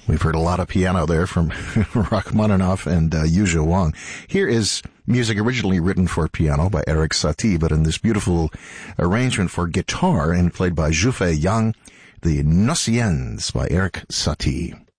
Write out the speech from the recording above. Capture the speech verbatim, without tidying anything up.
We've heard a lot of piano there from Rachmaninoff and uh, Yuzhou Wang. Here is music originally written for piano by Erik Satie, but in this beautiful arrangement for guitar and played by Zhufei Yang, the Nociens by Erik Satie.